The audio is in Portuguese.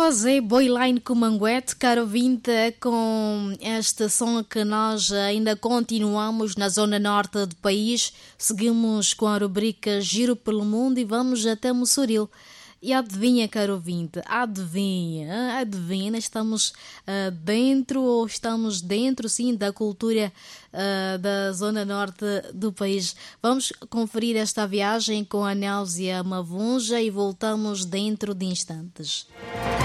José Boyline Kumanguete, caro ouvinte, com este som que nós ainda continuamos na zona norte do país. Seguimos com a rubrica Giro pelo Mundo e vamos até Mossoril. E adivinha, caro ouvinte, adivinha, estamos dentro, sim, da cultura da zona norte do país. Vamos conferir esta viagem com a Néusia Mavunja e voltamos dentro de instantes.